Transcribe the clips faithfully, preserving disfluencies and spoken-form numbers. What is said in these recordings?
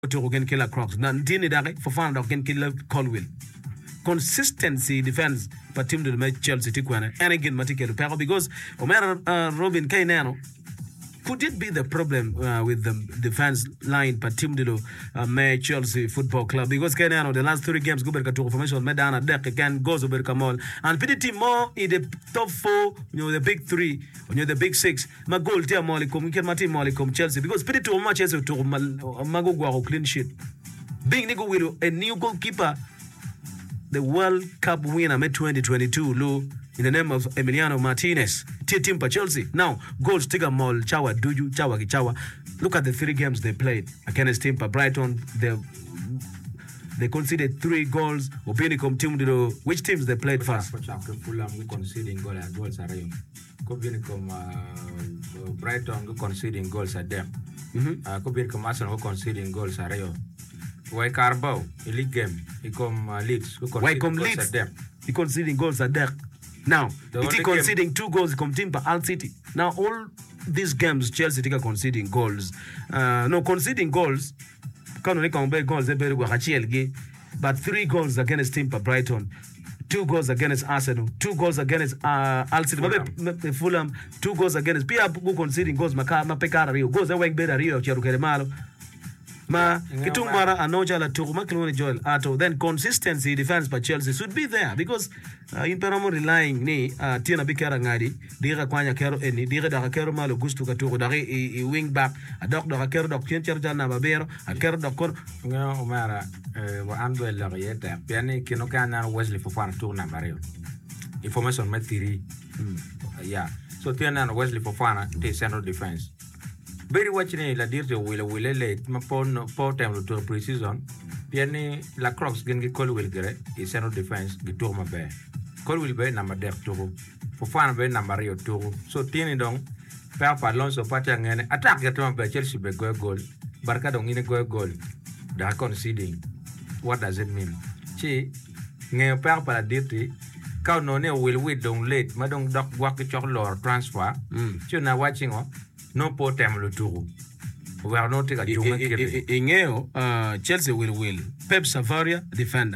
to again killer Crocs. Nan dini dare for fun again killer Colwill. Consistency defense but team to the Chelsea tikwana and again matikelu pero because Omar uh, Robin Kainano could it be the problem uh, with the defense line but team to uh, May Chelsea Football Club because Kainano the last three games go back to formation Medana Deck can goes over Kamal and pity team more in the top four you know the big three you know the big six my goal tia molikum can mati molikum Chelsea because pity too much as to Magogwa clean sheet being Nico Widow a new goalkeeper the World Cup winner May twenty twenty-two, Lou, in the name of Emiliano Martinez, team for Chelsea. Now, goals Tiga Mall, Chawa, Duju, Chawa, Chawa. Look at the three games they played against team for Brighton. They they conceded three goals. Obinicom team to which teams they played first? Fulham conceding goal at goals are Obinicom Brighton conceding goals at them. Obinicom Arsenal conceding goals are Why Carbo, a league game, he come uh, Leeds. Why come Leeds? He conceding goals at there. Now, he conceding game. two goals, come team by Al City. Now, all these games, Chelsea take conceding goals. Uh, no, conceding goals, can't only come back goals, but three goals against team by Brighton. Two goals against Arsenal, two goals against uh, Al City, Fulham. Fulham, two goals against Pia who conceding goals, Mapekara Rio, goals away better Rio, Cherukemalo. Ma kitumbara anoja la turuma kilone Joel ato then consistency defense by Chelsea should be there because uh, in peramo relying ni uh, tina bikara ngadi dira kwanya kero eni dira da kero malo gustu katuro dari i, i wing back a dok da kero dok chencher jana babero a kero dok kon nga Omara wa ando la rieta piani kino kana Wesley Fofana tourna mario information matiri yeah so tiana Wesley Fofana the central defense very watching la dirte wile wile le ma pon po time to pre-season piani la Crocs gen gi Colwill gere i central defense gi tour ma be Colwill be na ma der tour fo fan be na Mario tour so tieni donc per par Alonso pata ngene attack get ma be Chelsea be go goal barka donc ine go goal da conceding what does it mean chi nge per par la dirte ka no ne will wait donc late ma donc dok wa ki chok lor transfer chi na watching o no po tem lo tour we are not take a junga ingeo uh Chelsea will will Pep Savaria defender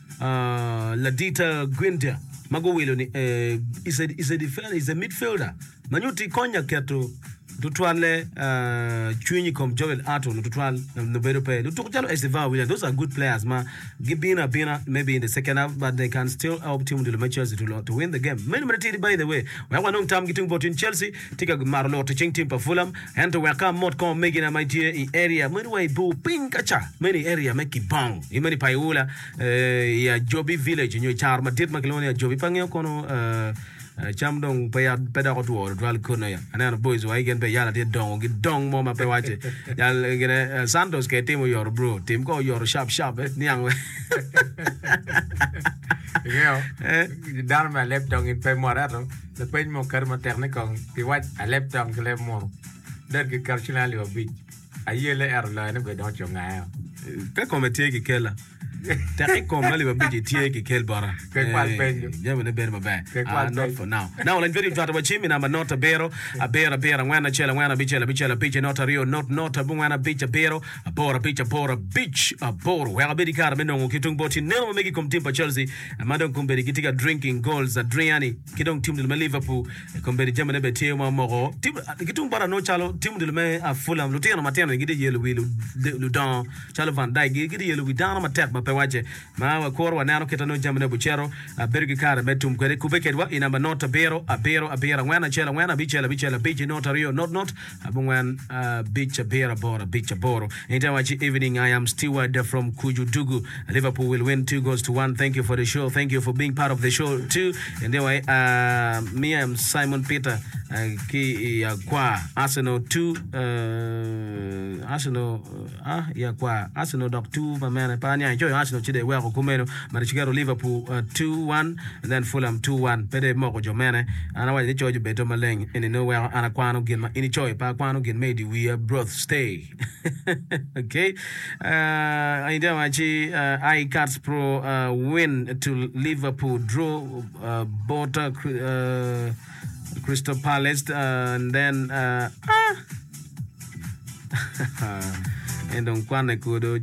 uh Ladita Guinda mago will ni uh, is a is a defender is a midfielder manyuti konya keto tutwale uh chwinyi kom Joel Ato no tutwal no better pay tutjalo Estevao Williams those are good players ma gibina bina maybe in the second half but they can still help team to the matches to to win the game many many by the way we have one time getting bot in Chelsea tika marlo to ching team for Fulham and to welcome mod come making a mighty in area many way bo pinkacha many area make bang imani paiula ya Joby Village in your charma did Macedonia Joby pangyo kono uh cham dong paya peda ko to dwal kono ya ana boys wa igen be yala de dong gi dong mo ma pe wache yal gene Santos ke team your bro team ko your sharp sharp niang yo dar ma lep dong in pe morato le pe mo karma technique ki wat a lep dong le mo der ki karchinali obi ayele er la ne be do chonga ka komete ki kela Take come mali babiji tie ki kel bara. Yeah, we never back. Not for now. Now let's very try to watch him. I'm not a bero, a bear, a bear, and when a chela, when a beach, a beach, a beach, not a rio, not not a when a beach, a bero, a bora, beach, a bora, beach, a boro. Where a bit of car, no kitung boti, never make it come team for Chelsea. And Madam Kumberi Kitika drinking goals, Adriani, Kidong team to Liverpool, Kumberi Germany, Betima Moro, Kitung bara no chalo, team to me a Fulham, Luciano Matana, get a yellow wheel, Ludan, Chalo Van Dyke, get a yellow with down attack, but wache ma koro wanano ketano jamne buchero bergi kara betum kwere kubekedwa ina manota bero abero abera ngwana chela ngwana bichela bichela bichi not rio not not abungwan bicha bera bora bicha boro intawachi evening. I am Steward from Kujudugu. Liverpool will win two goals to one. Thank you for the show. Thank you for being part of the show too. And anyway, uh me I'm Simon Peter ki ya kwa Arsenal two uh Arsenal ah ya kwa Arsenal dog two pamana panya enjoy Arsenal chide wa kumeno marichigaro Liverpool uh, two one and then Fulham two one pede moko jomene anawa ni chojo beto maleng in nowhere anakwano gin ma ini choy pa kwano gin made we are both stay. Okay, uh I know actually uh, I Cards Pro uh, win to Liverpool draw uh, Bota uh, Crystal Palace uh, and then uh, ah endo kwane kudo